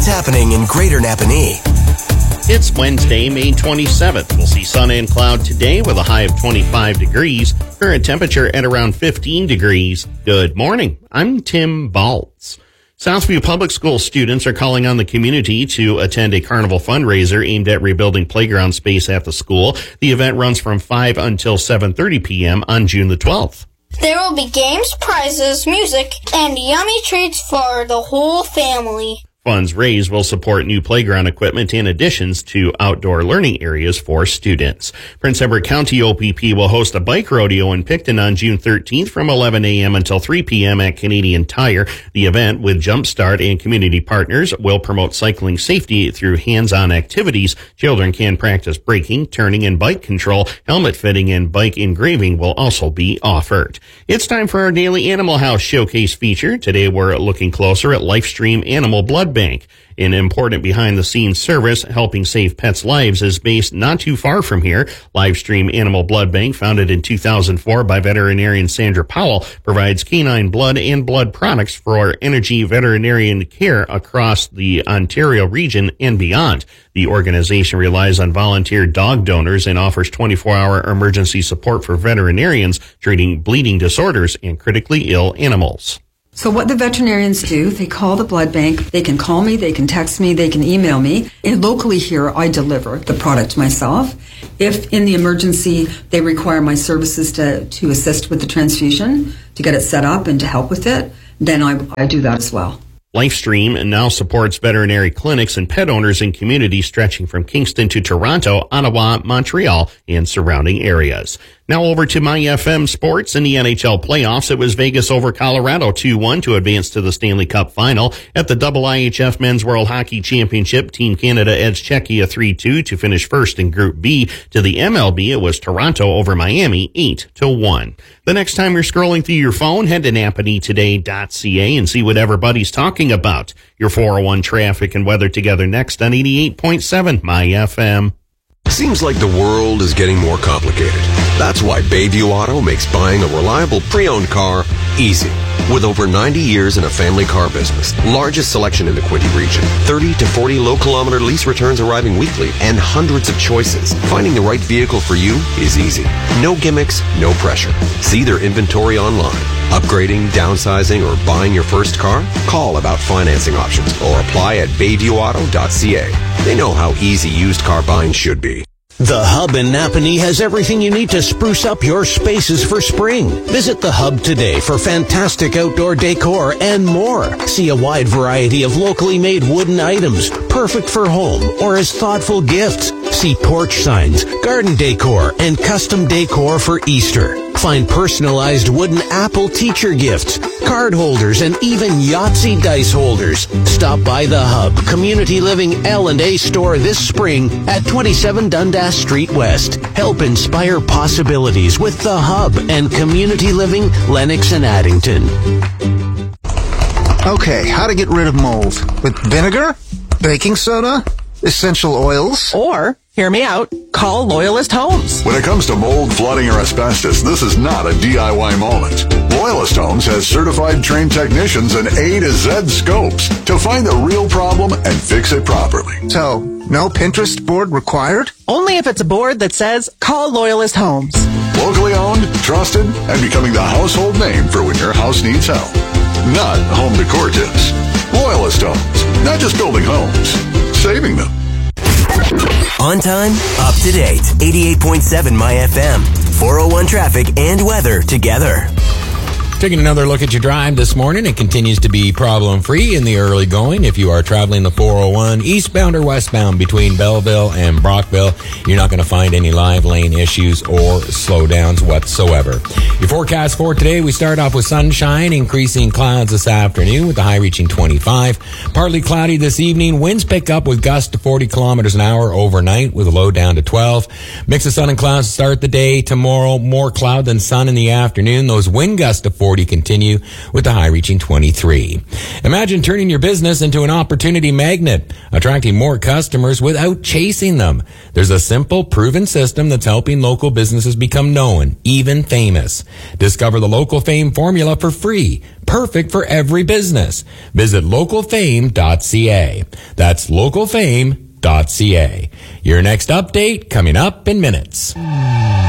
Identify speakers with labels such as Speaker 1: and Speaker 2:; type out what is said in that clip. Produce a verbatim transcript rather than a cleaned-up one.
Speaker 1: what's happening in Greater Napanee.
Speaker 2: It's Wednesday, May twenty-seventh. We'll see sun and cloud today with a high of twenty-five degrees. Current temperature at around fifteen degrees. Good morning. I'm Tim Baltz. Southview Public School students are calling on the community to attend a carnival fundraiser aimed at rebuilding playground space at the school. The event runs from five until seven thirty p.m. on June the twelfth.
Speaker 3: There will be games, prizes, music, and yummy treats for the whole family.
Speaker 2: Funds raised will support new playground equipment and additions to outdoor learning areas for students. Prince Edward County O P P will host a bike rodeo in Picton on June thirteenth from eleven a.m. until three p.m. at Canadian Tire. The event, with Jumpstart and community partners, will promote cycling safety through hands-on activities. Children can practice braking, turning, and bike control. Helmet fitting and bike engraving will also be offered. It's time for our daily Animal House Showcase feature. Today we're looking closer at LifeStream Animal Blood Bank. An important behind-the-scenes service helping save pets' lives is based not too far from here. LifeStream Animal Blood Bank, founded in two thousand four by veterinarian Sandra Powell, provides canine blood and blood products for energy veterinarian care across the Ontario region and beyond. The organization relies on volunteer dog donors and offers twenty-four hour emergency support for veterinarians treating bleeding disorders and critically ill animals.
Speaker 4: So what the veterinarians do, they call the blood bank. They can call me, they can text me, they can email me. And locally here, I deliver the product myself. If in the emergency they require my services to, to assist with the transfusion, to get it set up and to help with it, then I, I do that as well.
Speaker 2: LifeStream now supports veterinary clinics and pet owners in communities stretching from Kingston to Toronto, Ottawa, Montreal, and surrounding areas. Now over to My F M Sports. In the N H L playoffs, it was Vegas over Colorado two one to advance to the Stanley Cup final. At the double I H F Men's World Hockey Championship, Team Canada edged Czechia three two to finish first in Group B. To the M L B, it was Toronto over Miami eight to one. The next time you're scrolling through your phone, head to napanee today dot c a and see what everybody's talking about. Your four oh one traffic and weather together next on eighty-eight point seven My F M.
Speaker 5: Seems like the world is getting more complicated. That's why Bayview Auto makes buying a reliable pre-owned car easy. With over ninety years in a family car business, largest selection in the Quinte region, thirty to forty low-kilometer lease returns arriving weekly, and hundreds of choices, finding the right vehicle for you is easy. No gimmicks, no pressure. See their inventory online. Upgrading, downsizing, or buying your first car? Call about financing options or apply at bayview auto dot c a. They know how easy used car buying should be.
Speaker 6: The Hub in Napanee has everything you need to spruce up your spaces for spring. Visit the Hub today for fantastic outdoor decor and more. See a wide variety of locally made wooden items, perfect for home or as thoughtful gifts. See porch signs, garden decor, and custom decor for Easter. Find personalized wooden apple teacher gifts, card holders, and even Yahtzee dice holders. Stop by the Hub Community Living L and A store this spring at twenty-seven Dundas Street West. Help inspire possibilities with the Hub and Community Living Lennox and Addington.
Speaker 7: Okay, how to get rid of mold. With vinegar, baking soda, essential oils,
Speaker 8: or, hear me out, call Loyalist Homes.
Speaker 9: When it comes to mold, flooding, or asbestos, this is not a D I Y moment. Loyalist Homes has certified trained technicians and A to Z scopes to find the real problem and fix it properly.
Speaker 7: So, no Pinterest board required?
Speaker 8: Only if it's a board that says, call Loyalist Homes.
Speaker 9: Locally owned, trusted, and becoming the household name for when your house needs help. Not home decor tips. Loyalist Homes. Not just building homes, saving them.
Speaker 1: On time, up to date. eighty-eight point seven My F M. four oh one traffic and weather together.
Speaker 10: Taking another look at your drive this morning, it continues to be problem-free in the early going. If you are traveling the four oh one eastbound or westbound between Belleville and Brockville, you're not going to find any live lane issues or slowdowns whatsoever. Your forecast for today, we start off with sunshine, increasing clouds this afternoon with the high reaching twenty-five. Partly cloudy this evening. Winds pick up with gusts to forty kilometers an hour overnight with a low down to twelve. Mix of sun and clouds to start the day. Tomorrow, more cloud than sun in the afternoon. Those wind gusts to forty forty continue with the high reaching twenty-three. Imagine turning your business into an opportunity magnet, attracting more customers without chasing them. There's a simple, proven system that's helping local businesses become known, even famous. Discover the Local Fame formula for free, perfect for every business. Visit local fame dot c a. That's local fame dot c a. Your next update coming up in minutes.